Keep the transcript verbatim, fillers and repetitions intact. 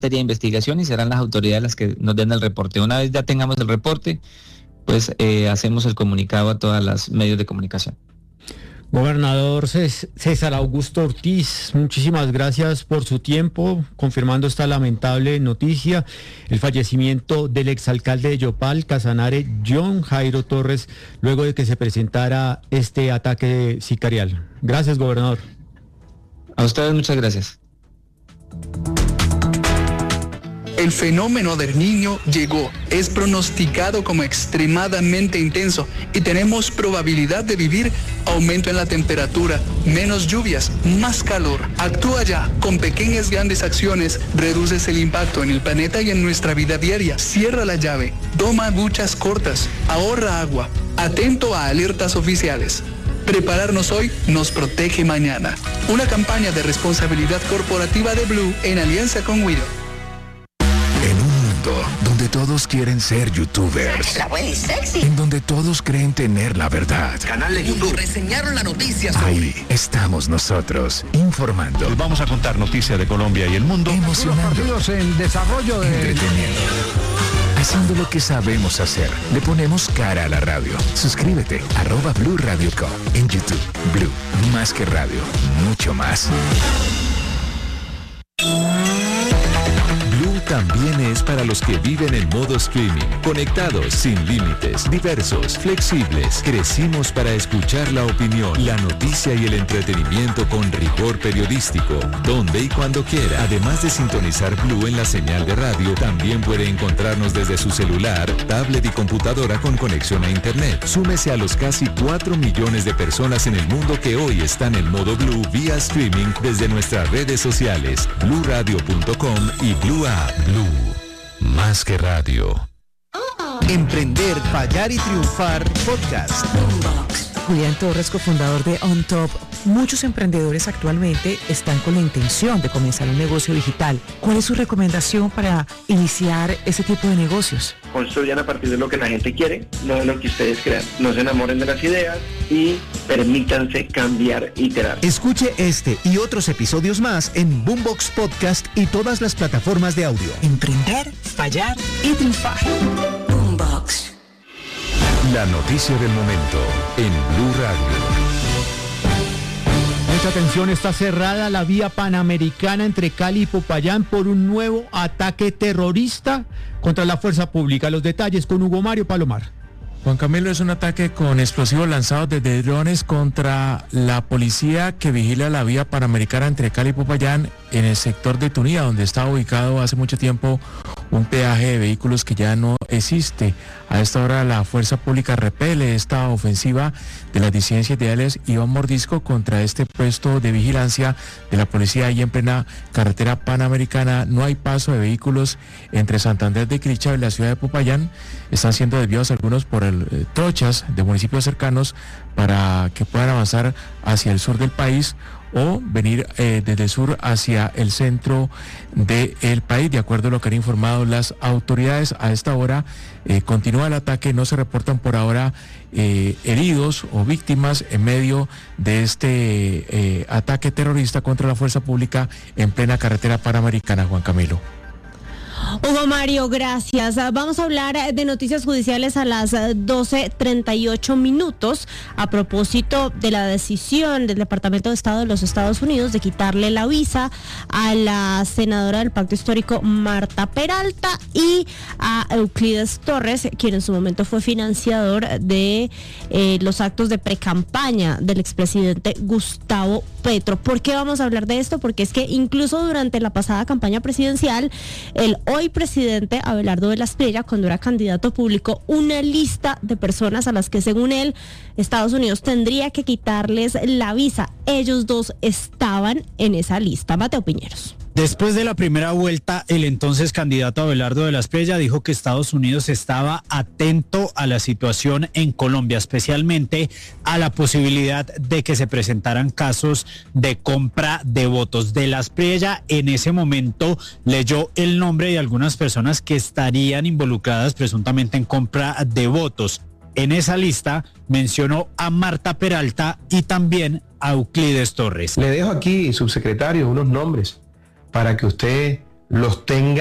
de investigación y serán las autoridades las que nos den el reporte. Una vez ya tengamos el reporte, pues eh, hacemos el comunicado a todos los medios de comunicación. Gobernador César Augusto Ortiz, muchísimas gracias por su tiempo, confirmando esta lamentable noticia, el fallecimiento del exalcalde de Yopal, Casanare, John Jairo Torres, luego de que se presentara este ataque sicarial. Gracias, gobernador. A ustedes muchas gracias. El fenómeno del Niño llegó, es pronosticado como extremadamente intenso y tenemos probabilidad de vivir aumento en la temperatura, menos lluvias, más calor. Actúa ya, con pequeñas grandes acciones reduces el impacto en el planeta y en nuestra vida diaria. Cierra la llave, toma duchas cortas, ahorra agua, atento a alertas oficiales. Prepararnos hoy nos protege mañana. Una campaña de responsabilidad corporativa de Blue en alianza con Wido. Donde todos quieren ser youtubers. La abuela es sexy. En donde todos creen tener la verdad. Canal de YouTube. Reseñaron la noticia. Ahí estamos nosotros, informando. Les vamos a contar noticias de Colombia y el mundo. Emocionando. Los partidos en desarrollo de... Entreteniendo. Haciendo lo que sabemos hacer. Le ponemos cara a la radio. Suscríbete, arroba Blue Radio Co. En YouTube. Blue, más que radio, mucho más. También es para los que viven en modo streaming, conectados, sin límites, diversos, flexibles. Crecimos para escuchar la opinión, la noticia y el entretenimiento con rigor periodístico, donde y cuando quiera. Además de sintonizar Blue en la señal de radio, también puede encontrarnos desde su celular, tablet y computadora con conexión a internet. Súmese a los casi cuatro millones de personas en el mundo que hoy están en modo Blue vía streaming desde nuestras redes sociales, blue radio punto com y Blue App. Blue, más que radio. Emprender, fallar y triunfar, podcast. Julián Torres, cofundador de On Top. Muchos emprendedores actualmente están con la intención de comenzar un negocio digital. ¿Cuál es su recomendación para iniciar ese tipo de negocios? Construyan a partir de lo que la gente quiere, no de lo que ustedes crean. No se enamoren de las ideas y permítanse cambiar, iterar. Escuche este y otros episodios más en Boombox Podcast y todas las plataformas de audio. Emprender, fallar y triunfar. Boombox. La noticia del momento en Blue Radio. Mucha atención, está cerrada la vía panamericana entre Cali y Popayán por un nuevo ataque terrorista contra la fuerza pública. Los detalles con Hugo Mario Palomar. Juan Camilo, es un ataque con explosivos lanzados desde drones contra la policía que vigila la vía panamericana entre Cali y Popayán en el sector de Tunía, donde estaba ubicado hace mucho tiempo un peaje de vehículos que ya no existe. A esta hora la fuerza pública repele esta ofensiva de las disidencias ideales y va a mordisco contra este puesto de vigilancia de la policía ahí en plena carretera panamericana. No hay paso de vehículos entre Santander de Cricha y la ciudad de Popayán. Están siendo desviados algunos por el, eh, trochas de municipios cercanos para que puedan avanzar hacia el sur del país o venir eh, desde el sur hacia el centro del país. De acuerdo a lo que han informado las autoridades, a esta hora eh, continúa el ataque, no se reportan por ahora eh, heridos o víctimas en medio de este eh, ataque terrorista contra la fuerza pública en plena carretera panamericana. Juan Camilo. Hugo Mario, gracias. Vamos a hablar de noticias judiciales a las doce treinta y ocho minutos a propósito de la decisión del Departamento de Estado de los Estados Unidos de quitarle la visa a la senadora del Pacto Histórico Marta Peralta y a Euclides Torres, quien en su momento fue financiador de eh, los actos de precampaña del expresidente Gustavo Petro. ¿Por qué vamos a hablar de esto? Porque es que incluso durante la pasada campaña presidencial, el hoy presidente Abelardo de la Espriella, cuando era candidato, publicó una lista de personas a las que, según él, Estados Unidos tendría que quitarles la visa. Ellos dos estaban en esa lista. Mateo Piñeros. Después de la primera vuelta, el entonces candidato Abelardo de la Espriella dijo que Estados Unidos estaba atento a la situación en Colombia, especialmente a la posibilidad de que se presentaran casos de compra de votos. De la Espriella en ese momento leyó el nombre de algunas personas que estarían involucradas presuntamente en compra de votos. En esa lista mencionó a Marta Peralta y también a Euclides Torres. Le dejo aquí, subsecretario, unos nombres para que usted los tenga